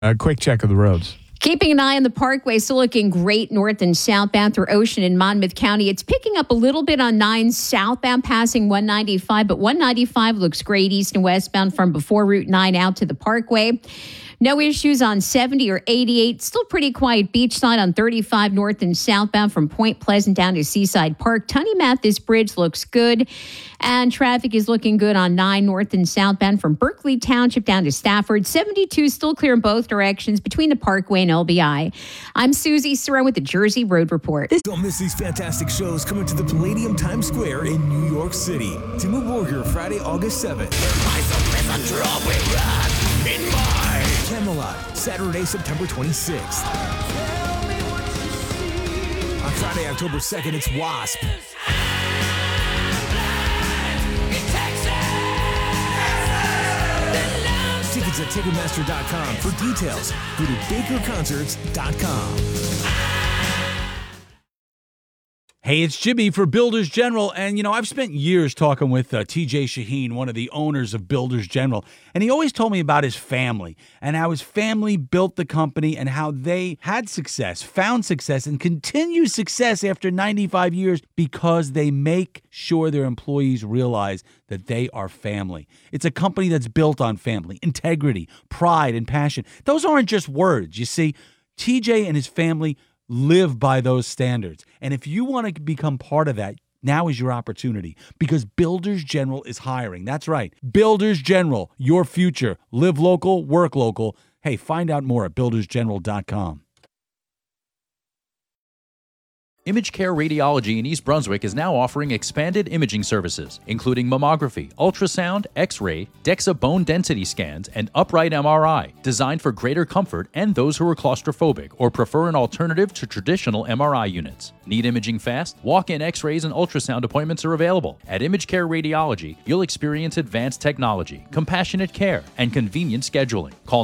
A quick check of the roads. Keeping an eye on the Parkway, still looking great north and southbound through Ocean and Monmouth County. It's picking up a little bit on 9 southbound passing 195, but 195 looks great east and westbound from before Route 9 out to the Parkway. No issues on 70 or 88. Still pretty quiet beachside on 35 north and southbound from Point Pleasant down to Seaside Park. Tunney Mathis Bridge looks good. And traffic is looking good on 9 north and southbound from Berkeley Township down to Stafford. 72 still clear in both directions between the Parkway and LBI. I'm Susie Saron with the Jersey Road Report. Don't miss these fantastic shows coming to the Palladium Times Square in New York City. Timo Borger, Friday, August 7th. Camelot, Saturday, September 26th. On Friday, October 2nd, it's Wasp. Tickets at Ticketmaster.com. For details, go to BakerConcerts.com. Hey, it's Jimmy for Builders General, and I've spent years talking with TJ Shaheen, one of the owners of Builders General, and he always told me about his family and how his family built the company and how they had success, found success, and continue success after 95 years because they make sure their employees realize that they are family. It's a company that's built on family, integrity, pride, and passion. Those aren't just words. You see, TJ and his family live by those standards. And if you want to become part of that, now is your opportunity because Builders General is hiring. That's right. Builders General, your future. Live local, work local. Hey, find out more at buildersgeneral.com. Image Care Radiology in East Brunswick is now offering expanded imaging services, including mammography, ultrasound, X-ray, DEXA bone density scans, and upright MRI, designed for greater comfort and those who are claustrophobic or prefer an alternative to traditional MRI units. Need imaging fast? Walk-in X-rays and ultrasound appointments are available. At Image Care Radiology, you'll experience advanced technology, compassionate care, and convenient scheduling. Call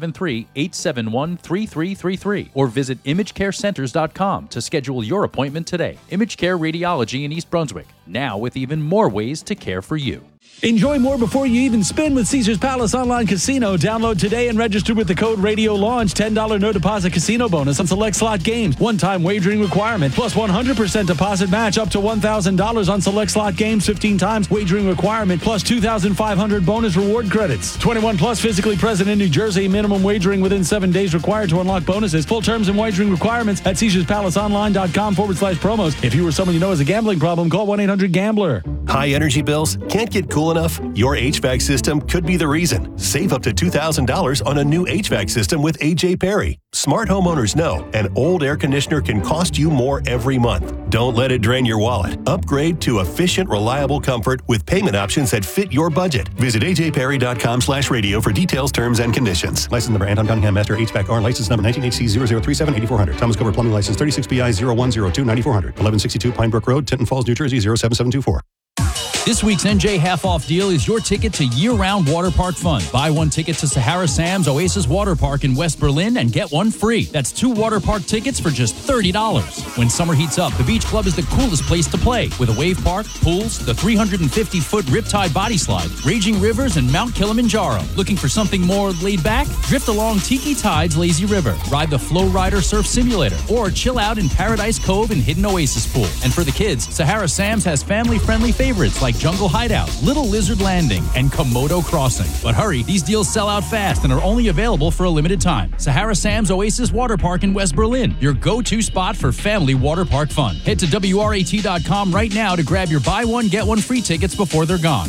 973-871-3333 or visit imagecarecenters.com to schedule your appointment today. Image Care Radiology in East Brunswick, now with even more ways to care for you. Enjoy more before you even spin with Caesars Palace Online Casino. Download today and register with the code Radio Launch. $10 no deposit casino bonus on select slot games. One-time wagering requirement. Plus 100% deposit match up to $1,000 on select slot games. 15 times wagering requirement. Plus 2,500 bonus reward credits. 21 plus physically present in New Jersey. Minimum wagering within 7 days required to unlock bonuses. Full terms and wagering requirements at CaesarsPalaceOnline.com/promos. If you or someone you know has a gambling problem, call 1-800-GAMBLER. High energy bills? Can't get cool enough? Your HVAC system could be the reason. Save up to $2,000 on a new HVAC system with AJ Perry. Smart homeowners know an old air conditioner can cost you more every month. Don't let it drain your wallet. Upgrade to efficient, reliable comfort with payment options that fit your budget. Visit ajperry.com/radio for details, terms, and conditions. License number Anton Cunningham Master HVAC-R. License number 19HC0037-8400. Thomas Cover Plumbing License 36BI0102-9400. 1162 Pine Brook Road, Tinton Falls, New Jersey 07724. This week's NJ half-off deal is your ticket to year-round water park fun. Buy one ticket to Sahara Sam's Oasis Water Park in West Berlin and get one free. That's 2 water park tickets for just $30. When summer heats up, the Beach Club is the coolest place to play, with a wave park, pools, the 350-foot Riptide Body Slide, raging rivers, and Mount Kilimanjaro. Looking for something more laid back? Drift along Tiki Tide's Lazy River, ride the Flow Rider Surf Simulator, or chill out in Paradise Cove and Hidden Oasis Pool. And for the kids, Sahara Sam's has family-friendly favorites like Jungle Hideout, Little Lizard Landing, and Komodo Crossing. But hurry, these deals sell out fast and are only available for a limited time. Sahara Sam's Oasis Water Park in West Berlin, your go-to spot for family water park fun. Head to WRAT.com right now to grab your buy one, get one free tickets before they're gone.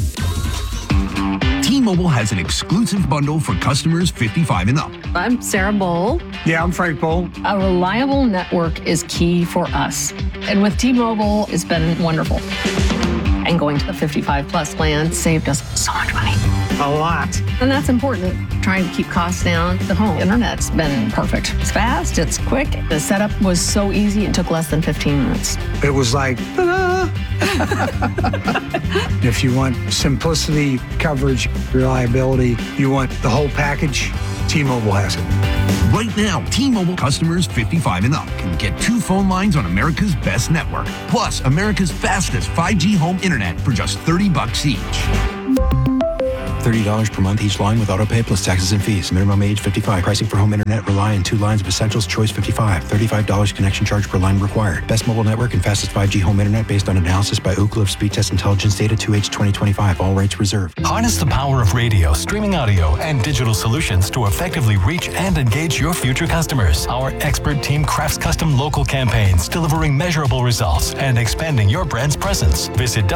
T-Mobile has an exclusive bundle for customers 55 and up. I'm Sarah Bowl. Yeah, I'm Frank Bowl. A reliable network is key for us. And with T-Mobile, it's been wonderful. And going to the 55 plus plan saved us so much money. A lot. And that's important. Trying to keep costs down. The home internet's been perfect. It's fast, it's quick. The setup was so easy, it took less than 15 minutes. It was like, ta-da! If you want simplicity, coverage, reliability, you want the whole package, T-Mobile has it. Right now, T-Mobile customers 55 and up can get 2 phone lines on America's best network, plus America's fastest 5G home internet for just $30 each. $30 per month each line with auto pay plus taxes and fees. Minimum age 55. Pricing for home internet rely on 2 lines of Essentials Choice 55. $35 connection charge per line required. Best mobile network and fastest 5G home internet based on analysis by Ookla of Speed Test Intelligence Data 2H 2025. All rates reserved. Harness the power of radio, streaming audio, and digital solutions to effectively reach and engage your future customers. Our expert team crafts custom local campaigns, delivering measurable results and expanding your brand's presence. Visit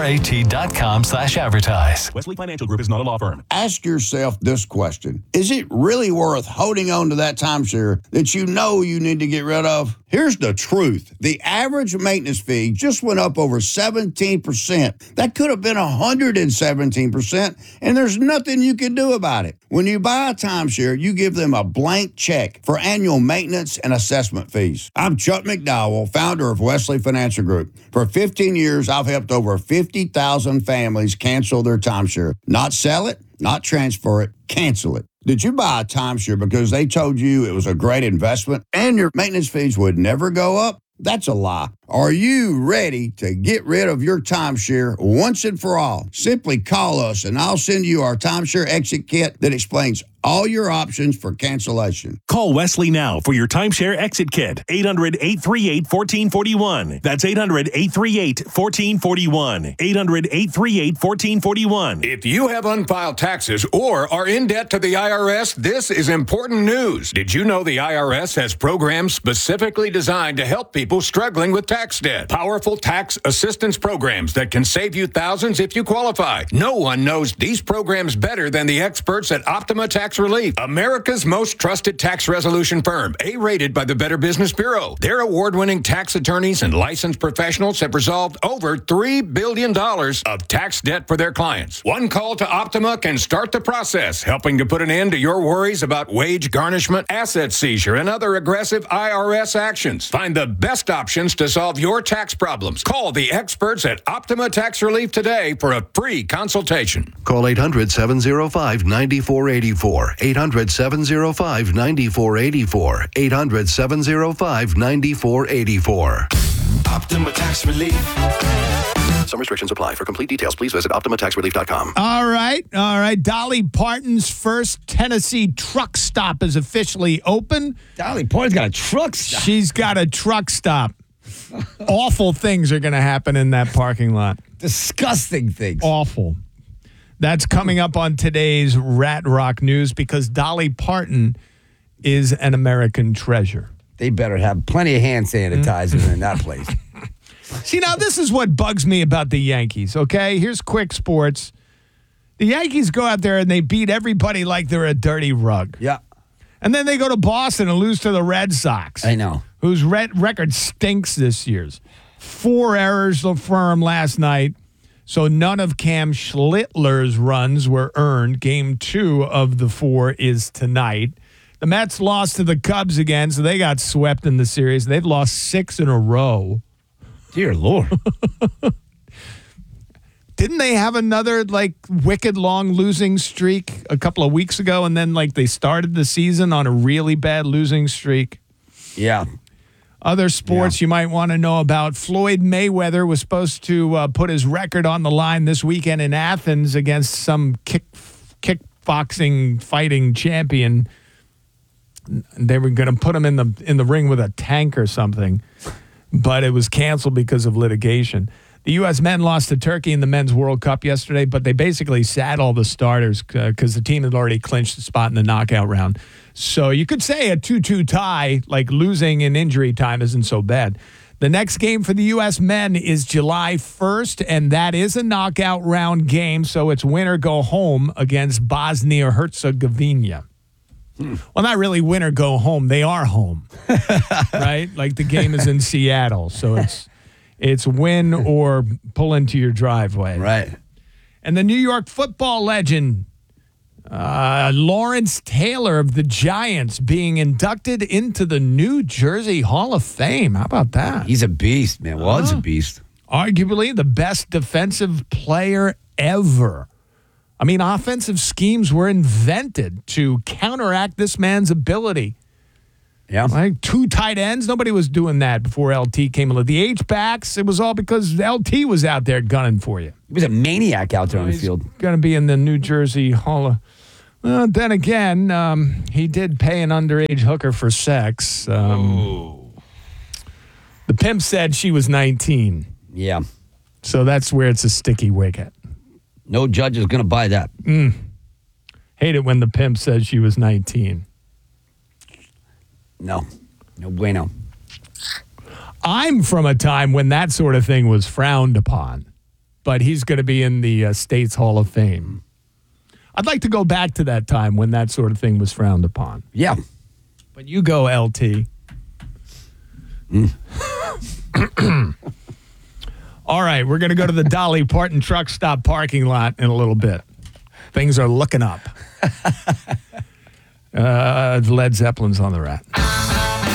WRAT.com/advertise. Wesley Financial Group is not a law firm. Ask yourself this question. Is it really worth holding on to that timeshare that you know you need to get rid of? Here's the truth. The average maintenance fee just went up over 17%. That could have been 117%, and there's nothing you can do about it. When you buy a timeshare, you give them a blank check for annual maintenance and assessment fees. I'm Chuck McDowell, founder of Wesley Financial Group. For 15 years, I've helped over 50,000 families cancel their timeshare. Not sell it, not transfer it, cancel it. Did you buy a timeshare because they told you it was a great investment and your maintenance fees would never go up? That's a lie. Are you ready to get rid of your timeshare once and for all? Simply call us and I'll send you our timeshare exit kit that explains all your options for cancellation. Call Wesley now for your timeshare exit kit. 800-838-1441. That's 800-838-1441. 800-838-1441. If you have unfiled taxes or are in debt to the IRS, this is important news. Did you know the IRS has programs specifically designed to help people struggling with tax debt? Powerful tax assistance programs that can save you thousands if you qualify. No one knows these programs better than the experts at Optima Tax Relief, America's most trusted tax resolution firm, A-rated by the Better Business Bureau. Their award-winning tax attorneys and licensed professionals have resolved over $3 billion of tax debt for their clients. One call to Optima can start the process, helping to put an end to your worries about wage garnishment, asset seizure, and other aggressive IRS actions. Find the best options to solve your tax problems. Call the experts at Optima Tax Relief today for a free consultation. Call 800-705-9484. 800-705-9484. 800-705-9484. Optima Tax Relief. Some restrictions apply. For complete details, please visit OptimaTaxRelief.com. All right. Dolly Parton's first Tennessee truck stop is officially open. Dolly Parton's got a truck stop. She's got a truck stop. Awful things are going to happen in that parking lot. Disgusting things. Awful. That's coming up on today's Rat Rock News because Dolly Parton is an American treasure. They better have plenty of hand sanitizer in that place. See, now this is what bugs me about the Yankees, okay? Here's quick sports. The Yankees go out there and they beat everybody like they're a dirty rug. Yeah. And then they go to Boston and lose to the Red Sox. I know. Whose record stinks this year's. 4 errors for him last night. So none of Cam Schlittler's runs were earned. Game 2 of the 4 is tonight. The Mets lost to the Cubs again, so they got swept in the series. They've lost 6 in a row. Dear Lord. Didn't they have another, wicked long losing streak a couple of weeks ago, and then, they started the season on a really bad losing streak? Yeah. Other sports you might want to know about. Floyd Mayweather was supposed to put his record on the line this weekend in Athens against some kickboxing fighting champion. They were going to put him in the ring with a tank or something, but it was canceled because of litigation. The U.S. men lost to Turkey in the Men's World Cup yesterday, but they basically sat all the starters because the team had already clinched the spot in the knockout round. So you could say a 2-2 tie, losing in injury time, isn't so bad. The next game for the U.S. men is July 1st, and that is a knockout round game, so it's win or go home against Bosnia-Herzegovina. Well, not really win or go home. They are home, right? The game is in Seattle, so it's win or pull into your driveway. Right. And the New York football legend, Lawrence Taylor of the Giants, being inducted into the New Jersey Hall of Fame. How about that? He's a beast, man. Was a beast. Arguably the best defensive player ever. I mean, offensive schemes were invented to counteract this man's ability. Yeah. Like 2 tight ends. Nobody was doing that before LT came in. The H-backs, it was all because LT was out there gunning for you. He was a maniac out there on the field. Going to be in the New Jersey Hall of... Well, then again, he did pay an underage hooker for sex. The pimp said she was 19. Yeah. So that's where it's a sticky wicket. No judge is going to buy that. Hate it when the pimp says she was 19. No bueno. I'm from a time when that sort of thing was frowned upon, but he's going to be in the State's Hall of Fame. I'd like to go back to that time when that sort of thing was frowned upon. Yeah. But you go, LT. All right, we're going to go to the Dolly Parton truck stop parking lot in a little bit. Things are looking up. Led Zeppelin's on the rat.